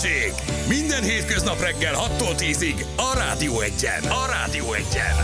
Hőség! Minden hétköznap reggel 6-tól 10-ig a Rádió Egyen. A Rádió Egyen.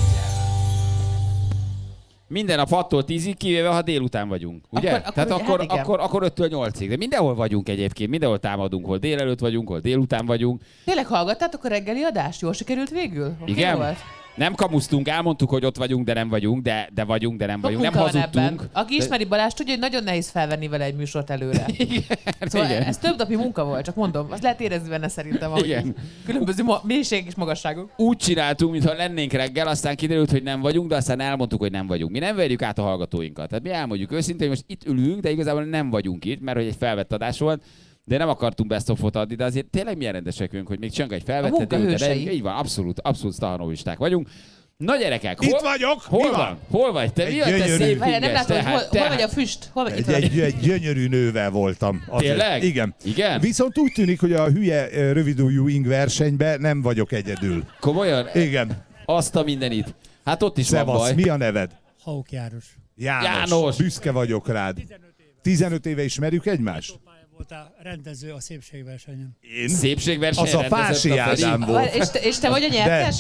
Minden nap 6-tól 10-ig, kivéve ha délután vagyunk, ugye? Akkor 5-től 8-ig. De mindenhol vagyunk egyébként, mindenhol támadunk, hol délelőtt vagyunk, hol délután vagyunk. Tényleg hallgattátok a reggeli adást? Jól sikerült végül? Igen? Volt? Nem kamusztunk, elmondtuk, hogy ott vagyunk, de nem vagyunk, de vagyunk, de nem vagyunk. Nem hazudtunk. Aki ismeri Balást, tudja, hogy nagyon nehéz felvenni vele egy műsort előre. Igen. Szóval Igen. ez több napi munka volt, csak mondom. Azt lehet érezni benne szerintem, ahogy különböző mélységek és magasságok. Úgy csináltunk, mintha lennénk reggel, aztán kiderült, hogy nem vagyunk, de aztán elmondtuk, hogy nem vagyunk. Mi nem verjük át a hallgatóinkat. Tehát mi elmondjuk őszintén, hogy most itt ülünk, de igazából nem vagyunk itt, mert hogy egy felvett adás volt. De nem akartunk best of-ot adni, de azért tényleg milyen rendesek vagyunk, hogy még csak egy felvettet. Így van, abszolút sztahanovsták vagyunk. Na gyerekek, itt vagyok! Hol vagy? Te mi vagy, te szép nem látom, hol vagy a füst? Egy gyönyörű nővel voltam. Tényleg? Igen. Viszont úgy tűnik, hogy a hülye rövidújú ing versenyben nem vagyok egyedül. Komolyan? Igen. Azt a mindenit. Hát ott is Szevasz, van baj. mi a neved? Hauk János. János. Büszke vagyok rád. 15 éve ismerjük egymást? Voltál rendező a szépségversenyen. Én? Szépségversenyen az a Fási Ádám volt. És te vagy a nyertes?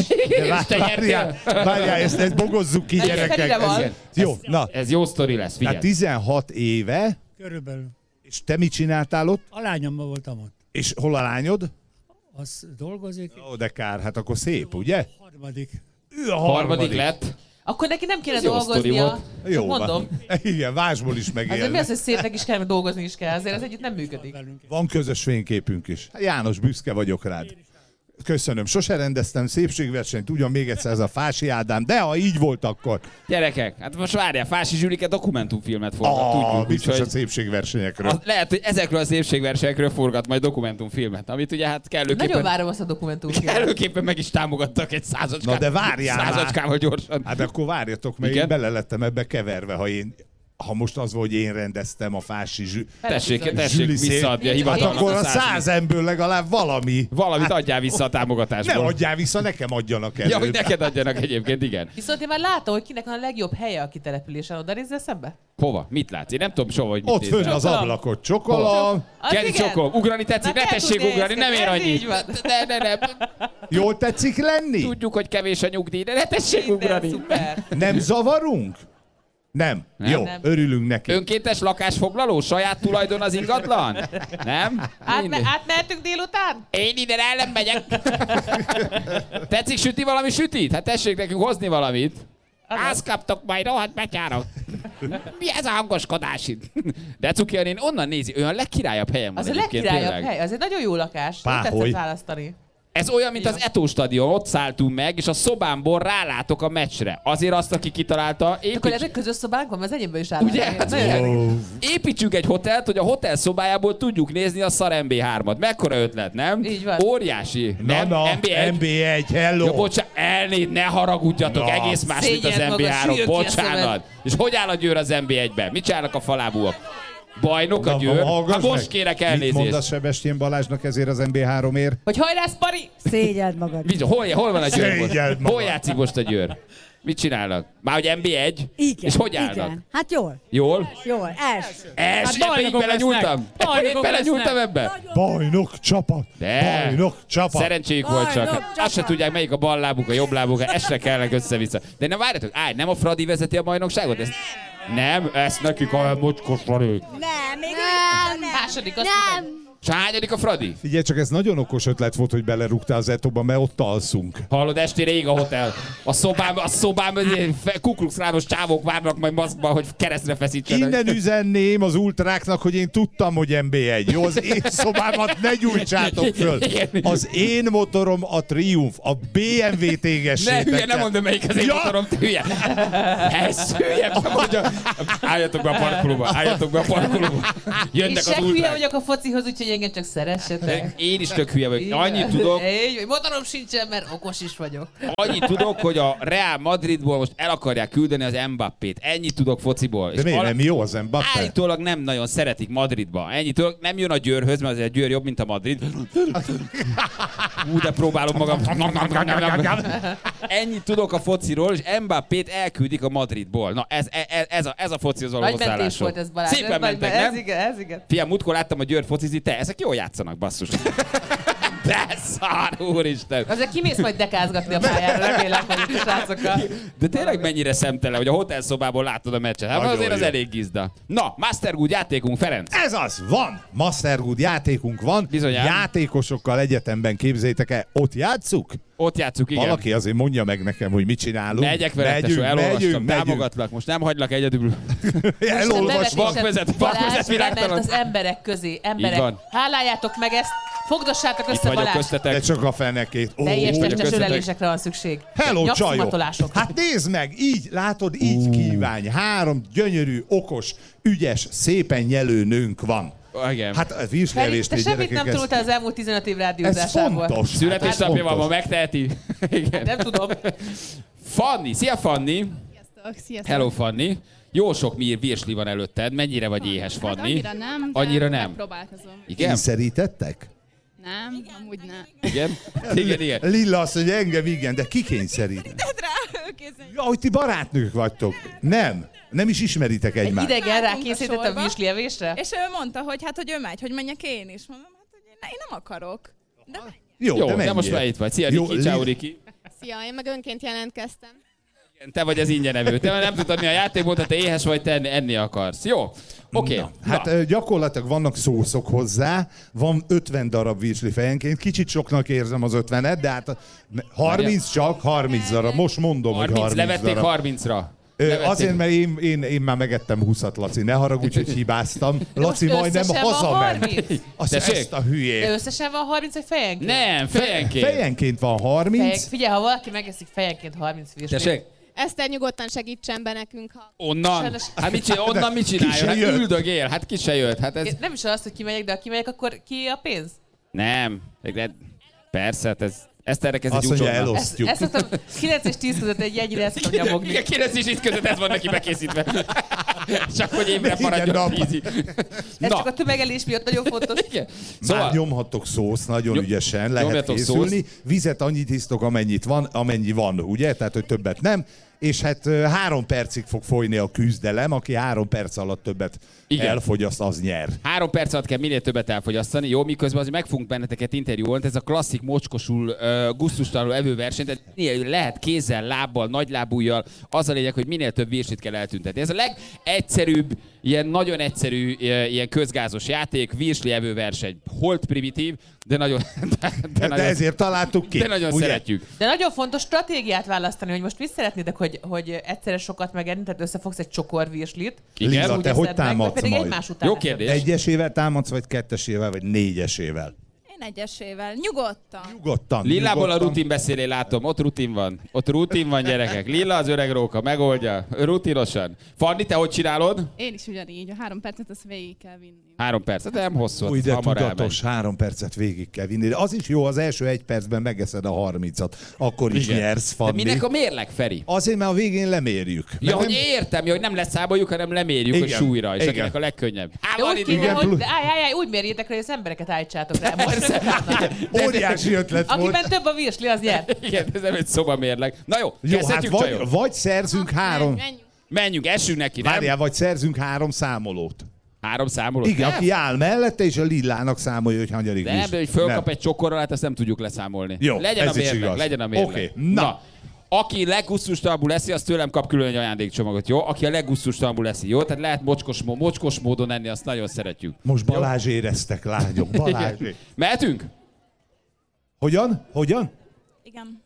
Várjál, ezt bogozzuk ki, gyerekek. Jó, na. Ez jó sztori lesz, figyelj. Hát 16 éve. Körülbelül. És te mit csináltál ott? A lányommal voltam ott. És hol a lányod? Az dolgozik. Ó, de kár, hát akkor szép, ugye? Harmadik. Ő a harmadik lett. Akkor neki nem kéne dolgoznia. Jó, mondom. Igen, vásból is megélni. Azért mi az, hogy szépnek is kell, meg dolgozni is kell, azért ez együtt nem működik. Van közös fényképünk is. János, büszke vagyok rád. Köszönöm. Sose rendeztem szépségversenyt, ugyan még egyszer ez a Fási Ádám, de ha így volt, akkor... Gyerekek, hát most várjál, Fási Zsülike dokumentumfilmet forgat, tudjuk. Biztos a szépségversenyekről. Lehet, hogy ezekről a szépségversenyekről forgat majd dokumentumfilmet, amit ugye hát kellőképpen... Nagyon várom azt a dokumentumfilmet. Kellőképpen meg is támogattak egy százacskával. Na de várjál már! Százacskával gyorsan. Hát akkor várjatok, mert én bele lettem ebbe keverve, ha most az volt, hogy én rendeztem a Fási Tessék visszaadni a hivatalnak. Hát akkor a 100 emből legalább valami. Valamit adjál vissza a támogatásból. Ne adjál vissza, nekem adjanak előtt. Ja, hogy neked adjanak egyébként, igen. Viszont én már látom, hogy kinek van a legjobb helye a kitelepülésen. Oda nézzel szembe? Hova? Mit látsz? Én nem tudom soha, hogy mit ott fönn az ablakot. Csokolom. Kedi csokolom. Ugrani tetszik? Ne tessék ugrani, nem ér annyit. Ne. Jól tetszik lenni? Tudjuk, hogy kevés a nyugdíj, de ne tessék ugrani. Nem zavarunk? Nem. Jó, nem. Örülünk neki. Önkéntes lakásfoglaló? Saját tulajdon az ingatlan? Nem? Átmehetünk délután? Én ide ellen megyek. Tetszik süti valami sütit? Hát tessék nekünk hozni valamit. Azt kaptok majd, rohadt betyárok. Mi ez a hangoskodás itt? De cuki, én onnan nézi, olyan legkirályabb helyen van. Az a legkirályabb hely, az egy nagyon jó lakás. Nem tetszett választani. Ez olyan, mint az Eto stadion, ott szálltunk meg, és a szobámból rálátok a meccsre. Azért azt, aki kitalálta... Akkor ezek közös szobánk van, az enyémben is állnak. Ugye? Hát, építsünk egy hotelt, hogy a hotel szobájából tudjuk nézni a szar MB3-at. Mekkora ötlet, nem? Így van. Óriási. Nem, MB1, hello. Ja, bocsánat, ne haragudjatok, egész más, mint az MB3. Bocsánat. És hogy áll a Győr az MB1-ben? Mit csinálnak a falábúak? Bajnok a Győr? Hát most kérek elnézést. Mit mondasz Sebestyén Balázsnak ezért az MB3-ért? Hogy hajrá, Spari! Szégyeld magad. Hol van a Győr? Szégyeld magad. Hol játszik most a Győr? Mit csinálnak? Már hogy MB1? Igen, és hogy állnak? Igen. Hát jól. Jól? Jól, első. Ebbe így belenyúltam? Én belenyúltam ebbe? Bajnok csapat! De. Bajnok csapat! Szerencséjük volt csak. Azt se tudják, melyik a bal lábuk, a jobb lábuk, esre kellnek össze-vissza. De ne várjatok, nem a Fradi vezeti a bajnokságot? Nem, ezt nekik a mocskos Fradi. Nem, még nem. Második, azt nem. Hányadik a Fradi? Figyelj csak, ez nagyon okos ötlet volt, hogy belerúgtál az Etóba, mert ott alszunk. Hallod, estére ég a hotel. A szobám kuklux-rános csávók várnak majd maszkban, hogy keresztre feszítsenek. Innen üzenném az ultráknak, hogy én tudtam, hogy MB1. Jó, az én szobámat ne gyújtsátok föl. Az én motorom a Triumph, a BMW tégessétek. Ne, hülye, nem mondom, melyik az én motorom, te hülye. Ez hülye. Álljatok be a parkolóba, Jönnek az ultrák. És hülye vagyok a focihoz, úgyhogy engem csak szeressetek. Én is tök hülye vagyok. Annyit tudok... Motorom sincsen, mert okos is vagyok. Annyit tudok, hogy a Real Madridból most el akarják küldeni az Mbappét. Ennyit tudok fociból. De miért nem jó az Mbappé? Állítólag nem nagyon szeretik Madridba. Ennyit tudok, nem jön a Győrhöz, mert azért a Győr jobb, mint a Madrid. De próbálom magam. Ennyit tudok a fociról, és Mbappét elküldik a Madridból. Na ez a focihoz való hozzáállásról. Nagy mentés volt ez, Balázs. Szépen mentek, nem? Ez igen. Fiam, múltkor láttam a Győr focizni, te De ezek jól játszanak, basszus. De szar, úristen. Azért kimész majd dekázgatni a pályára, remélem, hogy itt a srácokkal. De tényleg mennyire szemtelen, hogy a hotelszobából látod a meccset. Hát Nagyon azért az jó. elég gizda. Na, Mastergood játékunk, Ferenc. Ez az, van! Mastergood játékunk van. Bizonyám. Játékosokkal egyetemben, képzeljétek el, ott játsszuk? Ott játsszuk, igen. Valaki azért mondja meg nekem, hogy mit csinálunk. Megyek veled, tesó, elolvastam, támogatlak, most nem hagylak egyedül. Elolvasva. Vakvezet Balázs világtalan. bement az emberek közé. Így Emberek, van. háláljátok meg ezt, fogdossátok Itt össze vagyok Balázs. köztetek. De csak a fenekét. Teljes testes köszönöm. ölelésekre van szükség. Hello, csajok! Nyakszimatolások. Hát nézd meg, így, látod, így kívánj. 3 gyönyörű, okos, ügyes, szépen nyelő nőnk van. Igen. Hát a Feri, vízlevést te semmit nem tanultál az elmúlt 15 év ez rádiózásából. fontos. Születésnapja van, ma fontos. megteheti. Igen. Nem tudom. Fanni, szia Fanni. Sziasztok. Hello Fanni. Jó sok virsli van előtted, mennyire vagy éhes Hát Fanni? annyira nem, de Annyira nem? megpróbálkozom. Igen? Kényszerítettek? Nem, amúgy nem. Igen? Igen. Lilla azt mondja, engem igen, de ki kényszerít? Rá, kézzel. Ja, hogy ti barátnők vagytok. Nem is ismeritek Egy egymást. idegen Álltunk a rákészített a sorba. virslievésre? És ő mondta, hogy hát, hogy ő megy, hogy menjek én is. Mondom, hát, hogy én nem akarok. De Jó, Jó, de de most menjél. már itt vagy. Szia, Jó, Riki, ciao Riki. szia, én meg önként jelentkeztem. Igen, te vagy az ingyenevő. Te nem tudtad, mi a játékból, te éhes vagy, te enni akarsz. Jó? Oké. Na, hát gyakorlatilag vannak szószok hozzá, van 50 darab virsli fejenként, kicsit soknak érzem az 50-et, de hát 30 csak, 30 darab. Most mondom, hogy 30 levették darab. 30-ra. Azért, mert én már megettem 20-at, Laci, ne haragudj, hogy hibáztam. Laci most majdnem összesen van hazament. 30? Ezt a De hülyét. összesen van 30 vagy fejenként? Nem, fejenként. Fejenként van 30. Figyelj, ha valaki megeszik fejenként 30 virslit. Tessék? Eszter, nyugodtan segítsen be nekünk, ha... Onnan? Sajnos- Hát onnan mit Ki csináljon? se Hát jött. üldögél, hát ki se jött. Hát ez... Én nem is az, hogy kimegyek, de ha kimegyek, akkor ki a pénz? Nem. Persze, hát Eszternek ez egy Azt mondja, úcsonna. elosztjuk. Ezt szoktam, 9 és 10 között egy jegyre ezt szoktam nyomogni. Igen, 9 és 10 között ez van neki bekészítve. Csak hogy évre Igen, maradjon nap. 10-ig. Ez csak a tömegelés miatt nagyon fontos. Igen. Szóval Szóval, nyomhattok szószt, nagyon ügyesen lehet nyomjatok készülni. Vizet annyit isztok, amennyi van, ugye? Tehát, hogy többet nem. És hát 3 percig fog folyni a küzdelem, aki 3 perc alatt többet Igen. elfogyaszt, az nyer. 3 perc alatt kell minél többet elfogyasztani, jó? Miközben azért meg fogunk benneteket interjúolni, ez a klasszik mocskosul, gusztustalanul evőverseny, tehát minél lehet kézzel, lábbal, nagylábújjal, az a lényeg, hogy minél több virslit kell eltüntetni. Ez a legegyszerűbb, ilyen nagyon egyszerű, ilyen közgázos játék, virsli evőverseny. Holt primitív, de nagyon, De ezért találtuk ki. de nagyon ugye? szeretjük. De nagyon fontos stratégiát választani, hogy most mit szeretnétek, hogy egyszerre sokat megenni, tehát összefogsz egy csokor virslit. Igen? Lilla, úgy te hogy eszed meg, vagy támadsz pedig majd? egymás után Jó eszed. kérdés. Egyesével támadsz, vagy kettesével, vagy négyesével? Én egyesével. Nyugodtan. Nyugodtan. Lillából a nyugodtan. rutin beszélé látom, ott rutin van. Ott rutin van, gyerekek. Lilla az öreg róka, megoldja. Rutinosan. Fanni, te hogy csinálod? Én is ugyanígy. A 3 percet azt végig kell vinni. 3 perc, de nem hosszú. Új, de hamar tudatos, 3 percet végig kell vinni. De az is jó, az első 1 percben megeszed a 30-at. Akkor is Igen. nyersz, De Fanni. minek a mérleg, Feri? Azért, mert a végén lemérjük. Ja, Mert hogy értem, hogy nem leszámoljuk, hanem lemérjük Igen. a súlyra, és Igen. akinek a legkönnyebb. De úgy kéne, Igen, hogy plusz- de állj, úgy mérjétek rá, hogy az embereket állítsátok rá. Óriási ötlet volt. Akiben több a virsli, az nyer. Igen, ez nem egy szobamérleg. Na jó, Jó, hát kezdhetjük, csajok. vagy szerzünk 3... Menjünk. Menjünk, essünk neki, nem? Várjál, vagy szerzünk 3 számolót. 3 számolót. Igen, Nem? aki áll mellette, és a Lillának számolja, hogy hanyadik De nem, is. de hogy fölkap Nem. egy csokorral, hát ezt nem tudjuk leszámolni. Jó, legyen ez a is mérleg, igaz. legyen a mérleg. Oké, na. Aki leggusztustalanabbul leszi, az tőlem kap külön egy ajándékcsomagot, jó? Aki a leggusztustalanabbul leszi, jó? Tehát lehet mocskos módon enni, azt nagyon szeretjük. Most Balázs éreztek, lányok. Balázs. Mehetünk? Hogyan? Igen.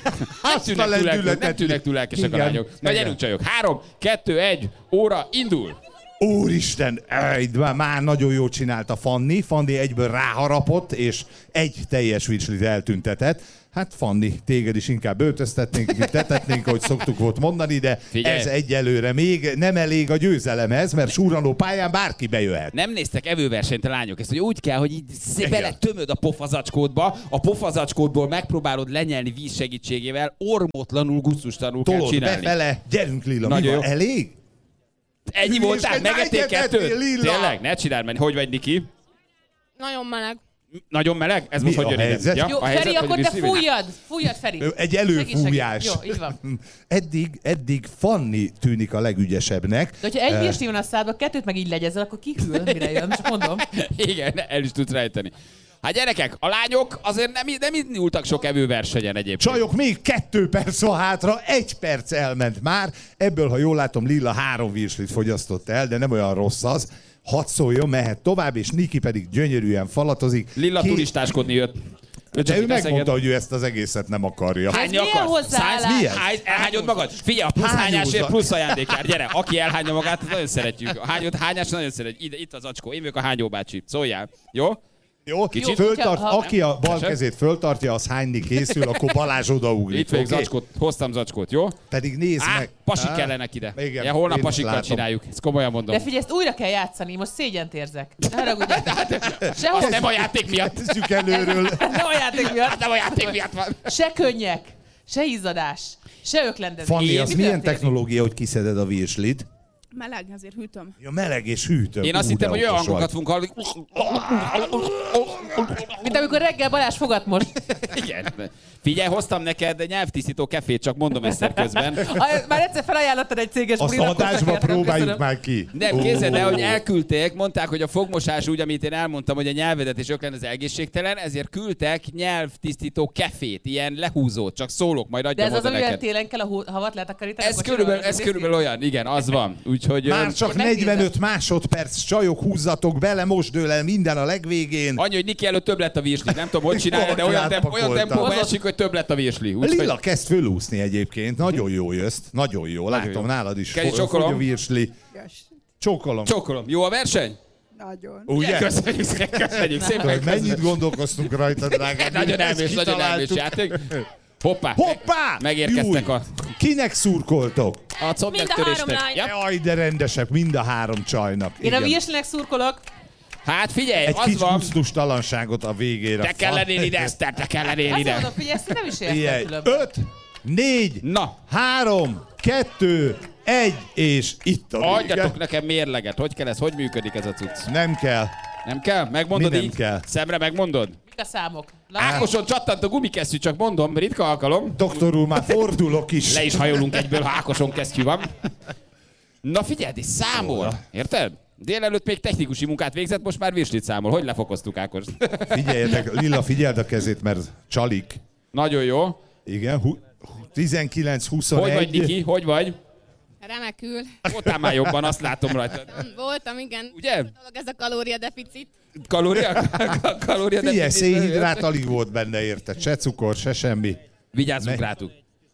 Nem tűnnek túl lelkesek a Igen. lányok. Na Igen. gyerünk csajok. 3, 2, 1, óra, indul! Úristen, már nagyon jól csinálta Fanni. Fanni egyből ráharapott, és egy teljes virslit eltüntetett. Hát Fanni, téged is inkább öltöztetnénk, mint tetetnénk, ahogy szoktuk volt mondani, de Figyelj. ez egyelőre még nem elég a győzelemhez, mert súranó pályán bárki bejöhet. Nem néztek evőversenyt a lányok, ezt hogy úgy kell, hogy így Igen. beletömöd a pofazacskódba, a pofazacskódból megpróbálod lenyelni víz segítségével, ormótlanul, gusztustalanul kell Tolod csinálni. befele, gyerünk Lilla, Nagyon mi van? jó. Elég? Ennyi Hülyeskedj, voltál? Megették egyet 2? ettél, Lilla! Tényleg? Ne csináld, menj. Hogy vagy, Niki? Nagyon meleg. Nagyon meleg? Ez most Mi hogy a jön ide? helyzet? Jó, a helyzet, Feri, hogy akkor te virsli vagy? fújjad, Feri. Egy előfújás. Segít. Jó, így van. Eddig Fanni tűnik a legügyesebbnek. De hogyha egy virsli van a szádba, kettőt meg így legyezel, akkor kihűl, mire jön, csak mondom. Igen, el is tudsz rejteni. Hát gyerekek, a lányok azért nem indultak sok evőversenyen egyébként. Csajok, még 2 perc van hátra, 1 perc elment már. Ebből, ha jól látom, Lilla 3 virslit fogyasztott el, de nem olyan rossz az. Hadd szóljon, mehet tovább, és Niki pedig gyönyörűen falatozik. Lilla turistáskodni jött. De ő megmondta, hogy ő ezt az egészet nem akarja. Ez milyen hozzáállás? Milyen? Elhányod magad? Figyelj, a plusz Hányózza. hányásért plusz ajándékár. Gyere, aki elhányja magát, azt nagyon szeretjük. A hányás nagyon szeretjük. Itt az acskó. Én vagyok a hányó bácsi. Szóljál. Jó? Jó, Kicsit? föltart, Ha- aki a bal Tessék? kezét föltartja, az hányni készül, akkor Balázs odaugrik. Itt vagyok oké? zacskót. Hoztam zacskót, jó? Pedig nézd meg. Pasik kellenek ide. Igen, Ja, holnap én is pasikkal látom. csináljuk. Ezt komolyan mondom. De figyelj, ezt újra kell játszani, most szégyent érzek. Ne haragudj. Sehol Az nem a játék miatt. Kezdjük előről. nem a játék miatt. Nem a játék miatt van. Se könnyek, se izzadás, se öklendezés. Fanni, az Mi milyen történik? technológia, hogy kiszeded a virslit? Meleg, azért hűtöm. Ja, meleg és hűtő. Én azt hittem, hogy olyan hangokat fogunk hallani. Mint amikor reggel Balázs fogat most. Igen. Figyelj, hoztam neked nyelvtisztító kefét, csak mondom egyszer közben. Már egyszer felajánlottad egy céges Azt bulinak, akkor adásba kértem, próbáljuk köszönöm. már ki. Nem, képzeld el, hogy elküldték, mondták, hogy a fogmosás úgy, amit én elmondtam, hogy a nyelvedet és öklen az egészségtelen, ezért küldtek nyelvtisztító kefét, ilyen lehúzót, csak szólok, majd De adjam ez az, oda amivel neked. télen kell a havat letakarítani? Ez körülbelül olyan, igen, az van. Úgyhogy Már csak Én megnézem. 45 másodperc, csajok, húzzatok bele, most dől el minden a legvégén. annyi, hogy Niki előtt több lett a virsli. Nem tudom, hogy csinálja, de olyan Átpakoltam. tempóban esik, hogy több lett a virsli. Úgyhogy Lilla kezd fölúszni egyébként, nagyon jó jössz, nagyon jó. Látom, jó. nálad is Kezi, fogy csokolom. a virsli. Csókolom. csókolom. Jó a verseny? Nagyon. Ugye? Köszönjük szépen. Tudod, mennyit gondolkoztunk rajta, drágám? Nagyon Ezt elmés, nagyon elmés kitaláltuk. játék. Hoppá! Hoppá! Megérkeztek Júj! a Kinek szurkoltok? Mind a három lány. Ja. Jaj, de rendesek, mind a 3 csajnak. Én a Igen. virslinek szurkolok. Hát figyelj, Egy az kis van. gusztustalanságot a végére. Te kell lennél ide, Eszter, te kell lennél Azt ide. mondom, figyelj, ezt nem is értem Figyelj, különben. 5, 4, Na, 3, 2, 1, és itt a vége. adjatok nekem mérleget. Hogy kell ez? Hogy működik ez a cucc? Nem kell. Nem kell? Megmondod Mi nem így? kell? Szemre megmondod? Mik a számok? Ákoson csattant a gumikesztyű, csak mondom, ritka alkalom. Doktor úr, már fordulok is. Le is hajolunk egyből, ha Ákoson kesztyű van. Na figyelj, és számol. Érted? Délelőtt még technikusi munkát végzett, most már virslit számol. Hogy lefokoztuk Ákost? Figyeljetek, Lilla, figyeld a kezét, mert csalik. Nagyon jó. Igen, 19-21. Hogy vagy, Niki? Hogy vagy? Remekül. Voltál már jobban, azt látom rajta. Voltam, igen. Ugye? Dolog ez a kalóriadeficit. Kalória Figyelj, deficit. szénhidrát alig volt benne, érted? Se cukor, se semmi. Vigyázzunk rátuk.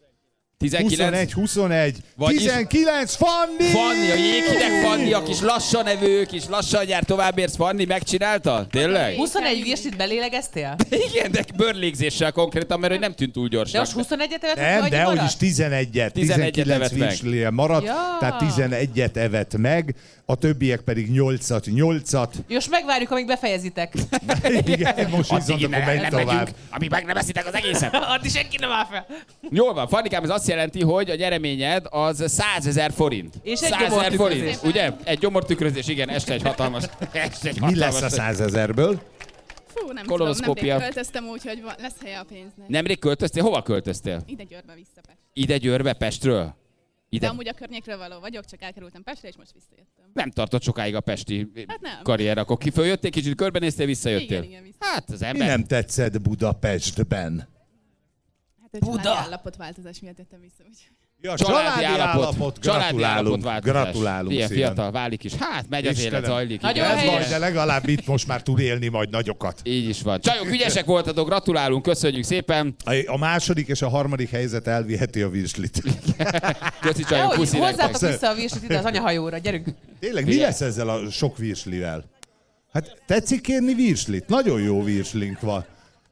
19. 21. Vagyis- 19, Fanni! Fanni, a jéghideg Fanni, a kis lassan evő, kis lassan jár továbbérsz Fanni, megcsinálta? Tényleg? 21 virslit belélegeztél? Igen, de bőrlégzéssel konkrétan, mert hogy nem tűnt túl De gyorsnak. most 21-et evett, Nem, vagy de hogy is maradt? 11-et. 11-et 19 evett meg. virslie maradt, Ja. tehát 11-et evett meg, a többiek pedig 8-at. Jó, most megvárjuk, amíg befejezitek. Igen, most Addig viszont akkor menj nem tovább. megyünk, amíg meg nem eszitek az egészet. Addig senki nem áll fel. Jól van, Fannikám, ez azt jelenti, hogy a nyereményed az 100 000 forint. És egy 100 000 gyomortükrözés. forint, ugye? Egy gyomortükrözés, igen, este egy hatalmas. Este egy Mi lesz a hatalmas- 100 000-ből? Fú, nem Kolonoszkópia. tudom, nemrég költöztem úgy, hogy lesz helye a pénznek. Nemrég költöztél? Hova költöztél? Ide Győrbe vissza Pest. Ide Győrbe, Pestről? De Ide amúgy a környékről való vagyok, csak elkerültem Pestre, és most visszajöttem. nem tartott sokáig a pesti Hát nem. karrier, akkor kiföljöttél, kicsit körbenéztél, visszajöttél. Igen, vissza. Hát az Mi ember. nem tetszett Budapestben? Hát a családi állapotváltozás miatt jöttem vissza, úgyhogy... Ja, Családi állapot Gratulálunk. változás. Gratulálunk Ilyen szépen. fiatal válik is. Hát megy az Istenem. élet, zajlik. Nagyon igen. Ez helyes. baj, de legalább itt most már tud élni majd nagyokat. Így is van. Csajok, ügyesek voltatok, gratulálunk, köszönjük szépen. A második és a harmadik helyzet elviheti a virslit. Köszi De csajok, hogy puszi hozzátok nektek. vissza a virslit ide az anyahajóra, gyerünk. Tényleg, mi lesz ezzel a sok virslivel? Hát tetszik kérni virslit? Nagyon jó virslink van.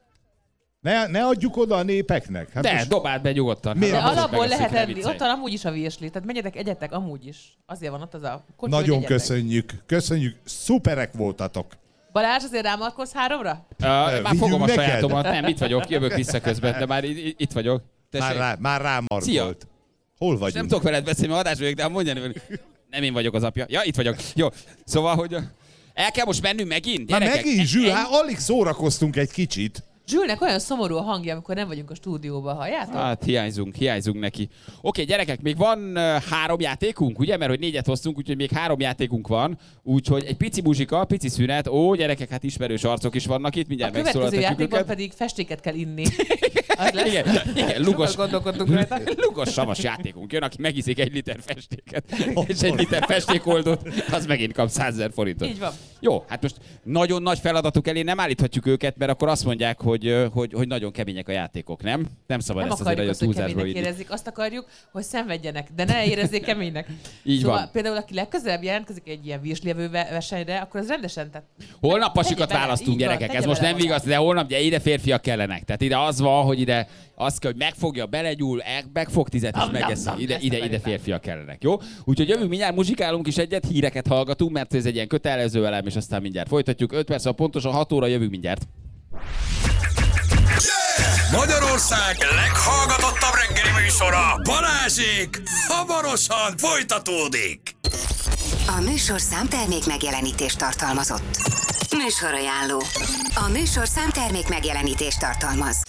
Ne adjuk oda a népeknek. Hát De, most- dobáld be nyugodtan. Miért? De Hát, alapból megeszik, lehet ne enni, viccelj. ott van amúgy is a virsli, tehát menjetek, egyetek amúgy is. Azért van ott az a kocsi, hogy Nagyon egyetek. köszönjük. Köszönjük. Szuperek voltatok. Balázs, azért rámarkolsz 3-ra? Már vigyünk fogom a neked? sajátomat. Nem, itt vagyok, jövök vissza közben, de már itt vagyok. Tessék. Már rámarkolt. Szia. Hol Nem vagyunk? tudok veled beszélni, mert adás vagyok, de mondjani velük. Nem én vagyok az apja. Ja, itt vagyok. Jó. Szóval, hogy El kell most mennünk megint? Hát Gyerekek, megint, Zsül, hát alig szórakoztunk egy kicsit. Zsülnek olyan szomorú a hangja, amikor nem vagyunk a stúdióban, halljátok? Hát hiányzunk neki. Oké, gyerekek, még van 3 játékunk, ugye? Mert hogy 4-et hoztunk, úgyhogy még 3 játékunk van. Úgyhogy egy pici muzsika, pici szünet. Ó, gyerekek, hát ismerős arcok is vannak itt, A mindjárt következő megszólaltatjuk játékban őket. pedig festéket kell inni. Az lesz. Igen, lugos, Sokat gondolkodtunk rajta. lugos savas játékunk jön, aki megiszik 1 liter festéket, és 1 liter festékoldót, az megint kap 100 000 forintot. Így van. Jó, hát most nagyon nagy feladatok elé nem állíthatjuk őket, mert akkor azt mondják, hogy nagyon kemények a játékok, nem? Nem szabad Nem ezt azért akarjuk nagyon azt, hogy túlzásba keménynek vinni. érezzék, azt akarjuk, hogy szenvedjenek, de ne érezzék keménynek. Így szóval van. például, aki legközelebb jelentkezik egy ilyen virslievő versenyre, akkor az rendesen, tehát Holnap pasikat tegye bele, választunk, így van, gyerekek. tegye Ez most bele nem magát. igaz, de holnap ugye ide férfiak kellenek. Tehát ide az van, hogy ide azt kell, hogy megfogja, belegyúl, megfog 10 és megeszi. Ide férfiak kellenek, jó? Úgyhogy jövünk mindjárt, muzsikálunk is egyet, híreket hallgatunk, mert ez egy ilyen kötelező elem, és aztán mindjárt folytatjuk. 5 perc, pontosan 6 óra jövünk mindjárt. Magyarország leghallgatottabb reggeli műsora, Balázsék, hamarosan folytatódik. A műsorszám termék megjelenítést tartalmazott. Műsorajánló. A műsorszám termék megjelenítést tartalmaz.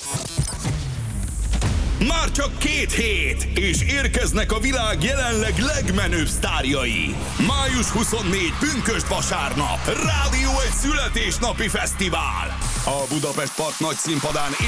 Már csak 2 hét, és érkeznek a világ jelenleg legmenőbb sztárjai. Május 24, pünkösd vasárnap, Rádió egy születésnapi fesztivál. A Budapest Park nagy színpadán